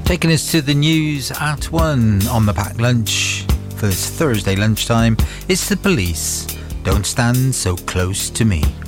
Taking us to the news at 1 on the packed lunch for this Thursday lunchtime. It's The Police. Don't stand so close to me.